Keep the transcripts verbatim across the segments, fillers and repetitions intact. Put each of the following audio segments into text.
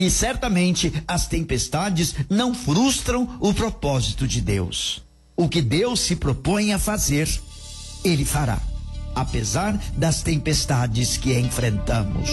E certamente as tempestades não frustram o propósito de Deus. O que Deus se propõe a fazer, Ele fará, apesar das tempestades que enfrentamos.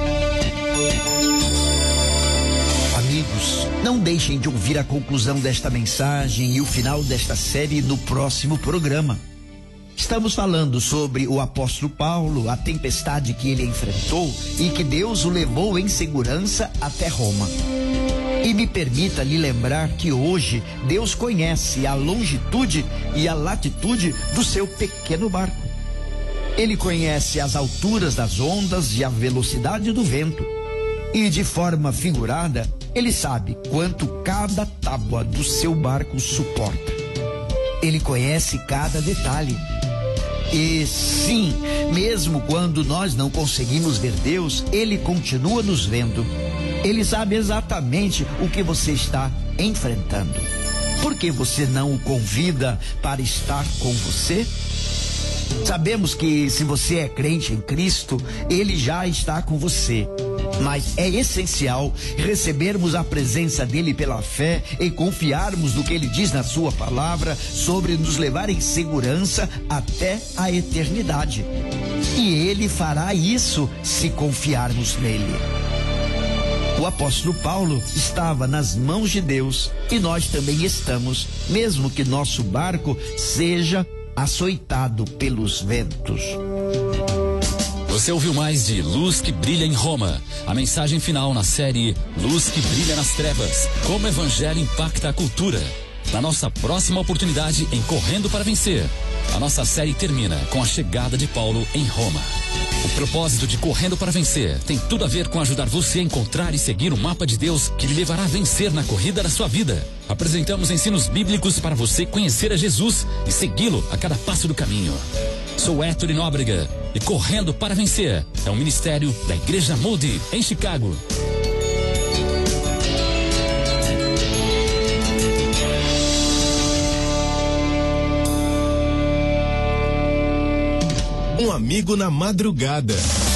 Amigos, não deixem de ouvir a conclusão desta mensagem e o final desta série no próximo programa. Estamos falando sobre o apóstolo Paulo, a tempestade que ele enfrentou e que Deus o levou em segurança até Roma. E me permita lhe lembrar que hoje Deus conhece a longitude e a latitude do seu pequeno barco. Ele conhece as alturas das ondas e a velocidade do vento. E de forma figurada, ele sabe quanto cada tábua do seu barco suporta. Ele conhece cada detalhe. E sim, mesmo quando nós não conseguimos ver Deus, Ele continua nos vendo. Ele sabe exatamente o que você está enfrentando. Por que você não o convida para estar com você? Sabemos que se você é crente em Cristo, Ele já está com você. Mas é essencial recebermos a presença dele pela fé e confiarmos no que ele diz na sua palavra sobre nos levar em segurança até a eternidade. E ele fará isso se confiarmos nele. O apóstolo Paulo estava nas mãos de Deus e nós também estamos, mesmo que nosso barco seja açoitado pelos ventos. Você ouviu mais de Luz que Brilha em Roma, a mensagem final na série Luz que Brilha nas Trevas, como o Evangelho impacta a cultura. Na nossa próxima oportunidade em Correndo para Vencer, a nossa série termina com a chegada de Paulo em Roma. O propósito de Correndo para Vencer tem tudo a ver com ajudar você a encontrar e seguir o mapa de Deus que lhe levará a vencer na corrida da sua vida. Apresentamos ensinos bíblicos para você conhecer a Jesus e segui-lo a cada passo do caminho. Sou Héctor Nóbrega e Correndo para Vencer é um ministério da Igreja Moody em Chicago. Um amigo na madrugada.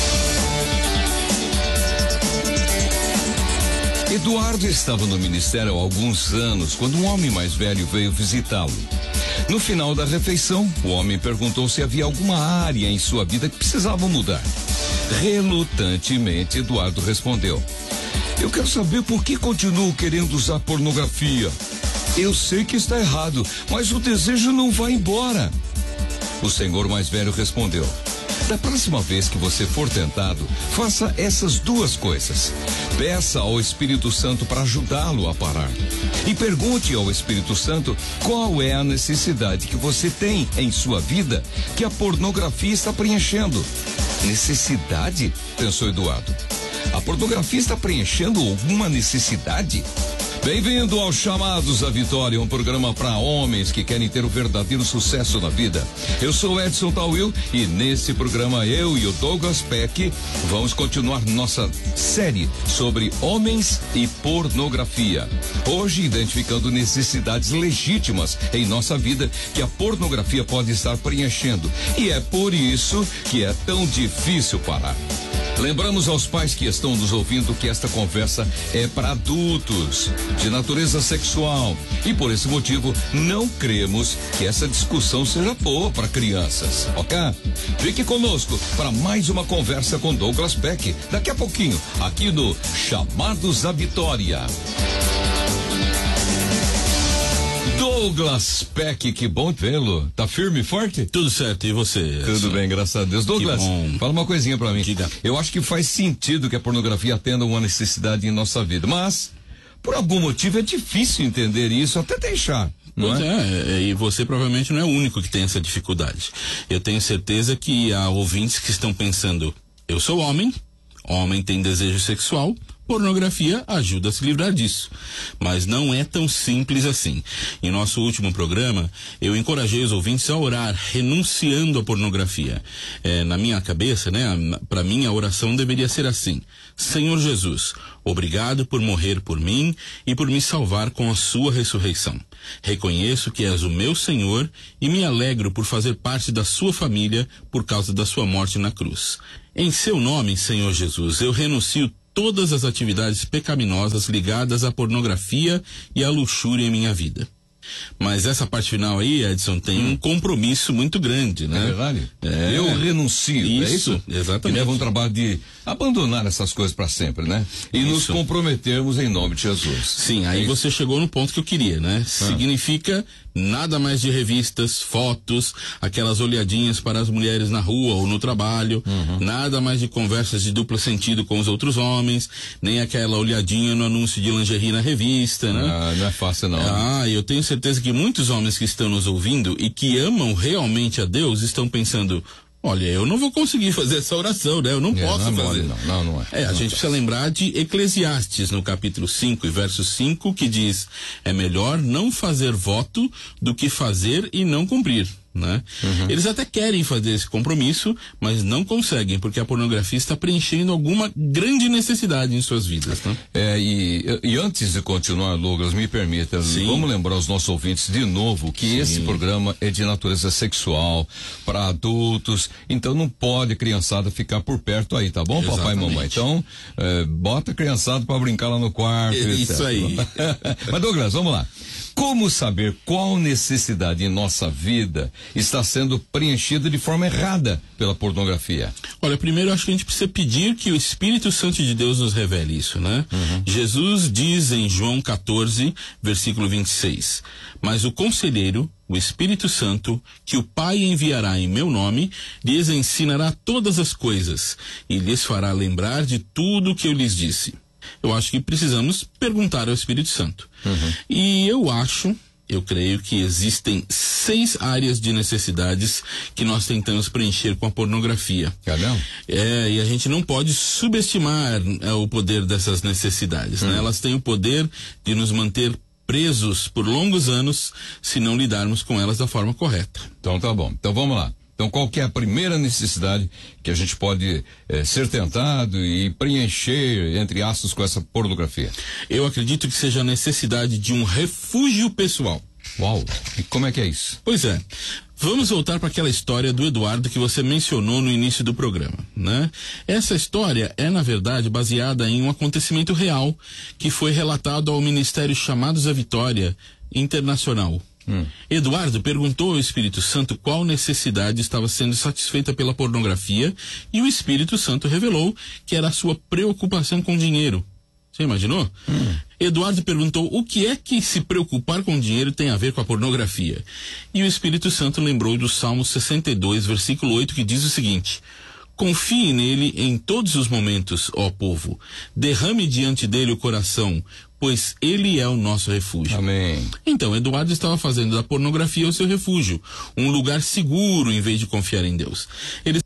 Eduardo estava no ministério há alguns anos quando um homem mais velho veio visitá-lo. No final da refeição, o homem perguntou se havia alguma área em sua vida que precisava mudar. Relutantemente, Eduardo respondeu: eu quero saber por que continuo querendo usar pornografia. Eu sei que está errado, mas o desejo não vai embora. O senhor mais velho respondeu: da próxima vez que você for tentado, faça essas duas coisas. Peça ao Espírito Santo para ajudá-lo a parar. E pergunte ao Espírito Santo qual é a necessidade que você tem em sua vida que a pornografia está preenchendo. Necessidade? Pensou Eduardo. A pornografia está preenchendo alguma necessidade? Bem-vindo aos Chamados à Vitória, um programa para homens que querem ter o verdadeiro sucesso na vida. Eu sou Edson Tawil e nesse programa eu e o Douglas Peck vamos continuar nossa série sobre homens e pornografia. Hoje identificando necessidades legítimas em nossa vida que a pornografia pode estar preenchendo. E é por isso que é tão difícil parar. Lembramos aos pais que estão nos ouvindo que esta conversa é para adultos, de natureza sexual, e por esse motivo não cremos que essa discussão seja boa para crianças, ok? Fique conosco para mais uma conversa com Douglas Peck, daqui a pouquinho, aqui no Chamados à Vitória. Douglas Peck, que bom vê-lo. Tá firme e forte? Tudo certo, e você? Tudo bem, graças a Deus. Douglas, fala uma coisinha pra mim. Diga. Eu acho que faz sentido que a pornografia atenda uma necessidade em nossa vida, mas por algum motivo é difícil entender isso, até deixar. Pois é? é, e você provavelmente não é o único que tem essa dificuldade. Eu tenho certeza que há ouvintes que estão pensando: eu sou homem, homem tem desejo sexual, pornografia ajuda a se livrar disso. Mas não é tão simples assim. Em nosso último programa, eu encorajei os ouvintes a orar, renunciando à pornografia. É, na minha cabeça, né, para mim a oração deveria ser assim: Senhor Jesus, obrigado por morrer por mim e por me salvar com a sua ressurreição. Reconheço que és o meu Senhor e me alegro por fazer parte da sua família por causa da sua morte na cruz. Em seu nome, Senhor Jesus, eu renuncio todas as atividades pecaminosas ligadas à pornografia e à luxúria em minha vida. Mas essa parte final aí, Edson, tem hum. um compromisso muito grande, né? É verdade. É. Eu renuncio, isso, é isso? Exatamente. Que leva um trabalho de abandonar essas coisas para sempre, né? E isso. nos comprometermos em nome de Jesus. Sim, aí é você chegou no ponto que eu queria, né? Ah. Significa nada mais de revistas, fotos, aquelas olhadinhas para as mulheres na rua ou no trabalho, uhum. nada mais de conversas de duplo sentido com os outros homens, nem aquela olhadinha no anúncio de lingerie na revista, né? Ah, não é fácil não. Ah, eu tenho certeza que muitos homens que estão nos ouvindo e que amam realmente a Deus estão pensando: olha, eu não vou conseguir fazer essa oração, né? Eu não é, posso não é fazer. Mole, não. Não, não é. É, a não gente é. precisa lembrar de Eclesiastes, no capítulo cinco e verso cinco, que diz: é melhor não fazer voto do que fazer e não cumprir. Né? Uhum. Eles até querem fazer esse compromisso, mas não conseguem, porque a pornografia está preenchendo alguma grande necessidade em suas vidas, né? É, e, e antes de continuar, Douglas, me permita, Sim. vamos lembrar aos nossos ouvintes de novo que Sim. esse programa é de natureza sexual, para adultos, então não pode a criançada ficar por perto aí, tá bom, Exatamente. Papai e mamãe? Então, é, bota a criançada para brincar lá no quarto. É isso aí. Mas, Douglas, vamos lá. Como saber qual necessidade em nossa vida está sendo preenchida de forma errada pela pornografia? Olha, primeiro eu acho que a gente precisa pedir que o Espírito Santo de Deus nos revele isso, né? Uhum. Jesus diz em João quatorze, versículo vinte e seis: mas o conselheiro, o Espírito Santo, que o Pai enviará em meu nome, lhes ensinará todas as coisas e lhes fará lembrar de tudo o que eu lhes disse. Eu acho que precisamos perguntar ao Espírito Santo. Uhum. E eu acho, eu creio que existem seis áreas de necessidades que nós tentamos preencher com a pornografia. É, não? É, e a gente não pode subestimar é, o poder dessas necessidades, uhum. né? Elas têm o poder de nos manter presos por longos anos se não lidarmos com elas da forma correta. Então tá bom. Então vamos lá. Então, qual que é a primeira necessidade que a gente pode eh, ser tentado e preencher, entre aspas, com essa pornografia? Eu acredito que seja a necessidade de um refúgio pessoal. Uau! E como é que é isso? Pois é. Vamos voltar para aquela história do Eduardo que você mencionou no início do programa, né? Essa história é, na verdade, baseada em um acontecimento real que foi relatado ao Ministério Chamados à Vitória Internacional. Hum. Eduardo perguntou ao Espírito Santo qual necessidade estava sendo satisfeita pela pornografia e o Espírito Santo revelou que era a sua preocupação com dinheiro. Você imaginou? Hum. Eduardo perguntou o que é que se preocupar com dinheiro tem a ver com a pornografia. E o Espírito Santo lembrou do Salmo sessenta e dois, versículo oito, que diz o seguinte: confie nele em todos os momentos, ó povo. Derrame diante dele o coração, pois ele é o nosso refúgio. Amém. Então, Eduardo estava fazendo da pornografia o seu refúgio, um lugar seguro em vez de confiar em Deus. Ele